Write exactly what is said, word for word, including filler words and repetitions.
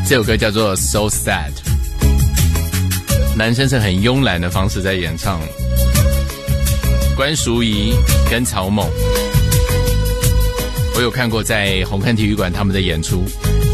这首歌叫做 So Sad， 男生是很慵懒的方式在演唱。关淑怡跟曹猛，我有看过在红磡体育馆他们的演出，